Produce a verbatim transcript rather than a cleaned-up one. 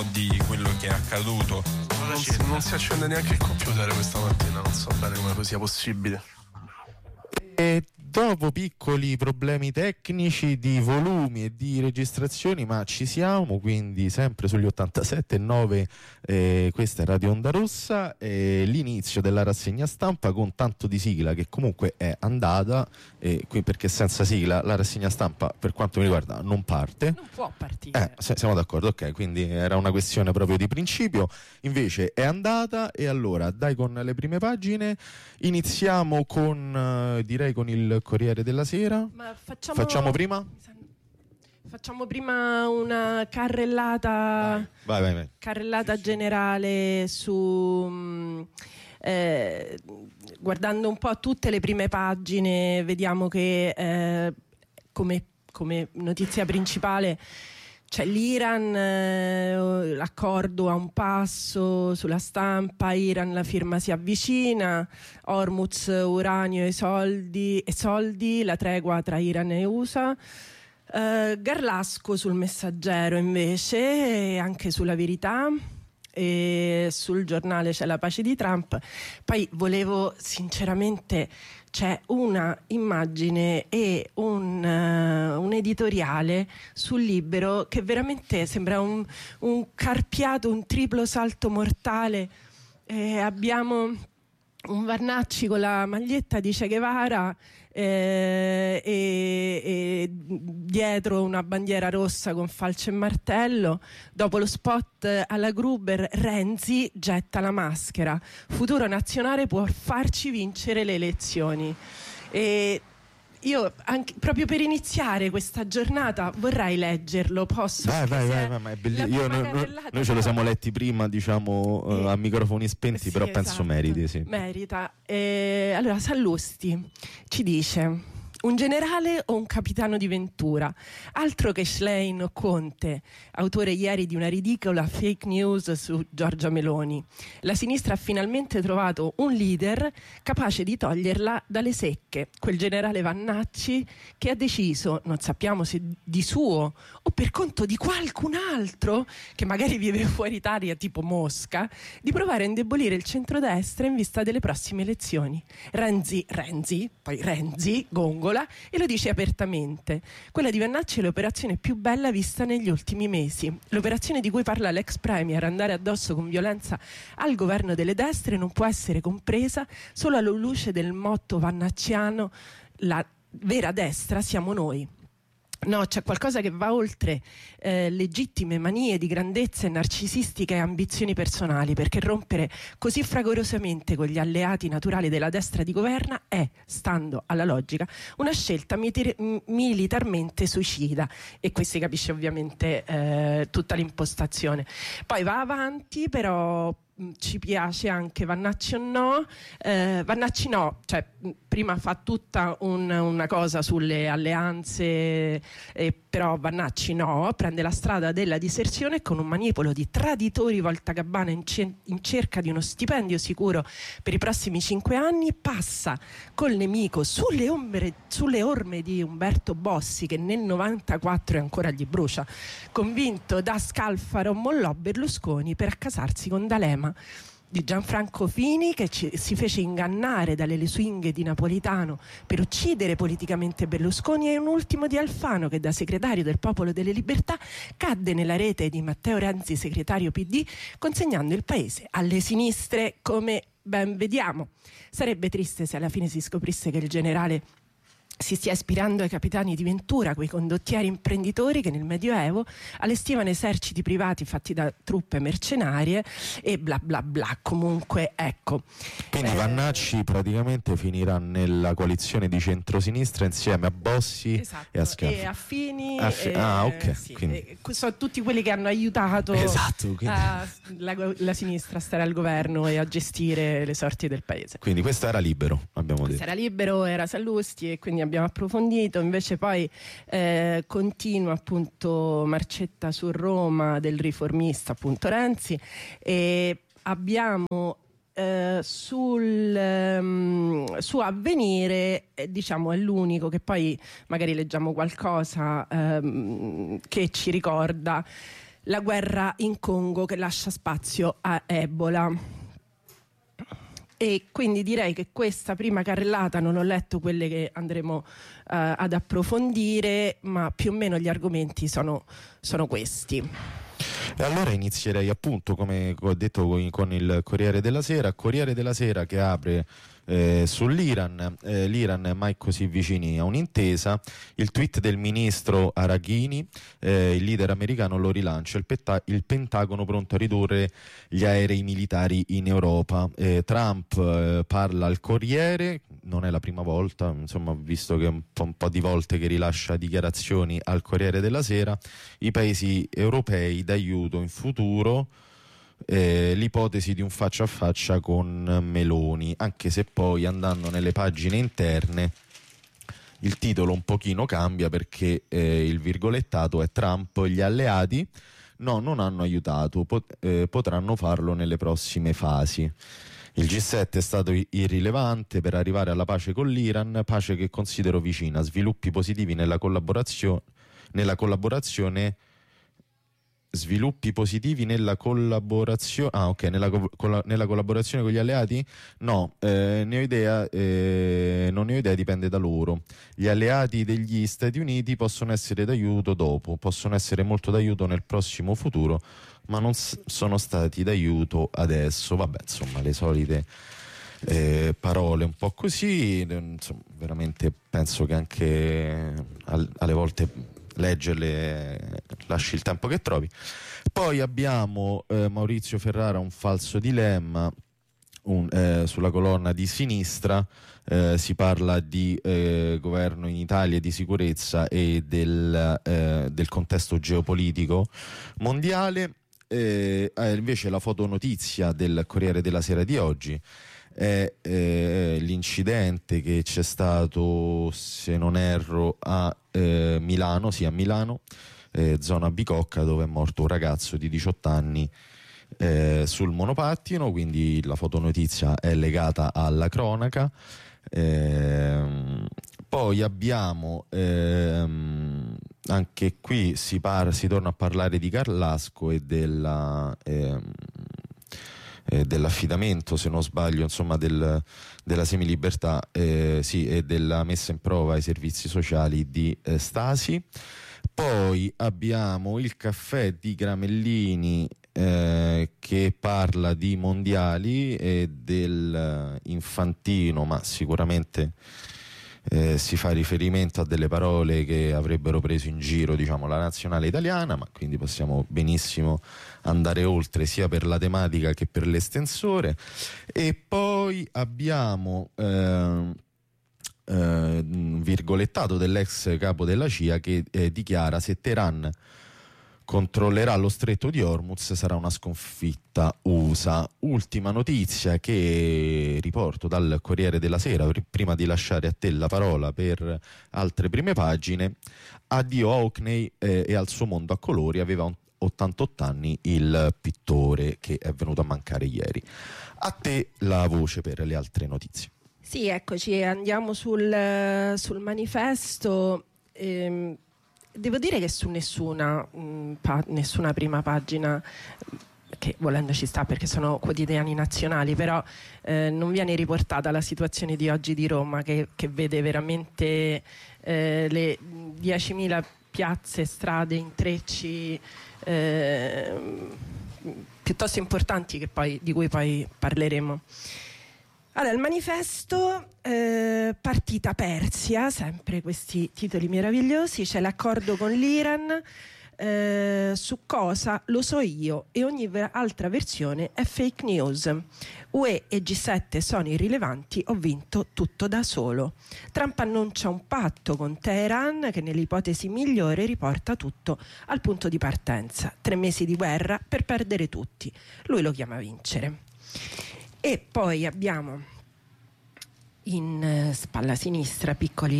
po' di quello che è accaduto. Non si, non si accende neanche il computer questa mattina, non so bene come sia possibile. E dopo piccoli problemi tecnici di volumi e di registrazioni, ma ci siamo, quindi sempre sugli ottantasette e nove, eh, questa è Radio Onda Rossa, eh, l'inizio della rassegna stampa con tanto di sigla che comunque è andata, eh, qui perché senza sigla la rassegna stampa per quanto mi riguarda non parte. Non può partire. Eh, siamo d'accordo, ok, quindi era una questione proprio di principio, invece è andata e allora dai con le prime pagine, iniziamo con, eh, direi con il Corriere della Sera. Ma facciamo, facciamo prima? Facciamo prima una carrellata, vai, vai, vai. carrellata generale su... Eh, guardando un po' tutte le prime pagine vediamo che eh, come, come notizia principale c'è l'Iran, eh, l'accordo a un passo sulla stampa, Iran la firma si avvicina, Hormuz, uranio e soldi, e soldi, la tregua tra Iran e U S A. Uh, Garlasco sul Messaggero invece, e anche sulla Verità, e sul Giornale c'è la pace di Trump. Poi volevo sinceramente, c'è una immagine e un, uh, un editoriale sul Libero che veramente sembra un, un carpiato, un triplo salto mortale. Eh, abbiamo un Vannacci con la maglietta di Che Guevara eh, e, e dietro una bandiera rossa con falce e martello. Dopo lo spot alla Gruber, Renzi getta la maschera, futuro nazionale può farci vincere le elezioni. E io anche, proprio per iniziare questa giornata vorrei leggerlo, posso? Vai, vai, vai, vai, ma è bellissimo. Io, noi, noi, noi ce lo siamo letti prima, diciamo, eh, a microfoni spenti, sì, però penso esatto, meriti, sì. Merita. Eh, allora, Sallusti ci dice: un generale o un capitano di Ventura? Altro che Schlein o Conte, autore ieri di una ridicola fake news su Giorgia Meloni. La sinistra ha finalmente trovato un leader capace di toglierla dalle secche, quel generale Vannacci che ha deciso, non sappiamo se di suo o per conto di qualcun altro che magari vive fuori Italia tipo Mosca, di provare a indebolire il centrodestra in vista delle prossime elezioni. Renzi, Renzi, poi Renzi, Gongola, e lo dice apertamente. Quella di Vannacci è l'operazione più bella vista negli ultimi mesi. L'operazione di cui parla l'ex premier, andare addosso con violenza al governo delle destre, non può essere compresa solo alla luce del motto vannacciano: la vera destra siamo noi. No, c'è qualcosa che va oltre eh, legittime manie di grandezza e narcisistiche ambizioni personali, perché rompere così fragorosamente con gli alleati naturali della destra di governa è, stando alla logica, una scelta mitir- militarmente suicida, e qui si capisce ovviamente eh, tutta l'impostazione. Poi va avanti, però ci piace anche Vannacci o no, eh, Vannacci no, cioè prima fa tutta un, una cosa sulle alleanze, eh, però Vannacci no, prende la strada della diserzione con un manipolo di traditori voltagabbana in, ce- in cerca di uno stipendio sicuro per i prossimi cinque anni, passa col nemico sulle, ombre, sulle orme di Umberto Bossi, che nel novantaquattro e ancora gli brucia, convinto da Scalfaro mollò Berlusconi per accasarsi con D'Alema, di Gianfranco Fini, che ci, si fece ingannare dalle lusinghe di Napolitano per uccidere politicamente Berlusconi, e un ultimo di Alfano, che da segretario del Popolo delle Libertà cadde nella rete di Matteo Renzi, segretario P D, consegnando il paese alle sinistre, come ben vediamo. Sarebbe triste se alla fine si scoprisse che il generale si stia ispirando ai capitani di Ventura, quei condottieri imprenditori che nel Medioevo allestivano eserciti privati fatti da truppe mercenarie e bla bla bla. Comunque, ecco. Quindi eh, Vannacci praticamente finirà nella coalizione di centrosinistra insieme a Bossi, esatto, e a Scalfaro. E a Fini. A fi- e, ah, ok. sì, Quindi... sono tutti quelli che hanno aiutato esatto, quindi... a, la, la sinistra a stare al governo e a gestire le sorti del paese. Quindi questo era Libero, abbiamo Questo detto. era Libero, era Sallusti, e quindi abbiamo approfondito. Invece poi eh, continua appunto Marcetta su Roma del riformista appunto Renzi, e abbiamo eh, sul um, su Avvenire, eh, diciamo è l'unico che poi magari leggiamo qualcosa ehm, che ci ricorda la guerra in Congo che lascia spazio a Ebola. E quindi direi che questa prima carrellata, non ho letto quelle che andremo uh, ad approfondire, ma più o meno gli argomenti sono, sono questi. E allora inizierei appunto, come ho detto, con, con il Corriere della Sera. Corriere della Sera che apre eh, sull'Iran, eh, l'Iran mai così vicini a un'intesa, il tweet del ministro Araghini, eh, il leader americano lo rilancia, il, petta- il Pentagono pronto a ridurre gli aerei militari in Europa, eh, Trump eh, parla al Corriere, non è la prima volta, insomma, visto che è un po', un po' di volte che rilascia dichiarazioni al Corriere della Sera, i paesi europei d'aiuto in futuro, eh, l'ipotesi di un faccia a faccia con Meloni, anche se poi andando nelle pagine interne il titolo un pochino cambia, perché eh, il virgolettato è: Trump, gli alleati no, non hanno aiutato, pot- eh, potranno farlo nelle prossime fasi. Il G sette è stato irrilevante per arrivare alla pace con l'Iran, pace che considero vicina, sviluppi positivi nella collaborazio- nella collaborazione sviluppi positivi nella collaborazione ah ok nella, co- colla- nella collaborazione con gli alleati? No, eh, ne ho idea eh, non ne ho idea, dipende da loro. Gli alleati degli Stati Uniti possono essere d'aiuto dopo, possono essere molto d'aiuto nel prossimo futuro, ma non s- sono stati d'aiuto adesso. Vabbè, insomma, le solite eh, parole un po' così, insomma, veramente penso che anche al- alle volte leggerle lasci il tempo che trovi. Poi abbiamo eh, Maurizio Ferrara, un falso dilemma, un, eh, sulla colonna di sinistra eh, si parla di eh, governo in Italia, di sicurezza e del, eh, del contesto geopolitico mondiale. Eh, eh, invece la fotonotizia del Corriere della Sera di oggi è eh, l'incidente che c'è stato, se non erro, a eh, Milano, sì a Milano, eh, zona Bicocca, dove è morto un ragazzo di diciotto anni eh, sul monopattino, quindi la fotonotizia è legata alla cronaca. Eh, poi abbiamo ehm, anche qui si, par- si torna a parlare di Carlasco e della ehm, Eh, dell'affidamento, se non sbaglio, insomma, del, della semilibertà eh, sì, e della messa in prova ai servizi sociali di eh, Stasi. Poi abbiamo il caffè di Gramellini eh, che parla di mondiali e del infantino, ma sicuramente Eh, si fa riferimento a delle parole che avrebbero preso in giro, diciamo, la nazionale italiana, ma quindi possiamo benissimo andare oltre sia per la tematica che per l'estensore. E poi abbiamo eh, eh, virgolettato dell'ex capo della C I A che eh, dichiara: se Teheran controllerà lo stretto di Hormuz sarà una sconfitta U S A. Ultima notizia che riporto dal Corriere della Sera, prima di lasciare a te la parola per altre prime pagine. Addio a Hockney eh, e al suo mondo a colori, aveva un ottantotto anni il pittore che è venuto a mancare ieri. A te la voce per le altre notizie. Sì, eccoci, andiamo sul, sul manifesto. ehm, Devo dire che su nessuna, mh, pa- nessuna prima pagina, che volendo ci sta perché sono quotidiani nazionali, però eh, non viene riportata la situazione di oggi di Roma, che, che vede veramente eh, le diecimila piazze, strade, intrecci eh, piuttosto importanti che poi, di cui poi parleremo. Allora, il manifesto, eh, partita Persia, sempre questi titoli meravigliosi, c'è l'accordo con l'Iran, eh, su cosa lo so io e ogni ver- altra versione è fake news. U E e G sette sono irrilevanti, ho vinto tutto da solo. Trump annuncia un patto con Teheran che nell'ipotesi migliore riporta tutto al punto di partenza. Tre mesi di guerra per perdere tutti. Lui lo chiama vincere. E poi abbiamo in spalla sinistra piccoli